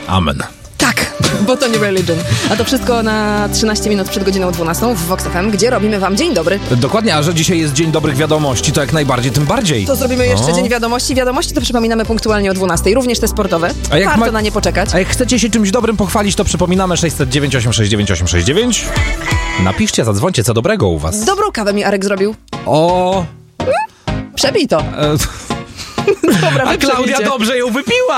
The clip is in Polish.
Amen. Tak, bo to nie religion. A to wszystko na 13 minut przed godziną 12 w Vox FM, gdzie robimy wam dzień dobry. Dokładnie, a że dzisiaj jest Dzień Dobrych Wiadomości, to jak najbardziej, tym bardziej. To zrobimy jeszcze Dzień Wiadomości. Wiadomości to przypominamy punktualnie o 12, również te sportowe. Warto na nie poczekać. A jak chcecie się czymś dobrym pochwalić, to przypominamy 609 869 869. Napiszcie, zadzwońcie, co dobrego u was. Dobrą kawę mi Arek zrobił. O... Przebij to. Dobra, a Klaudia dobrze ją wypiła!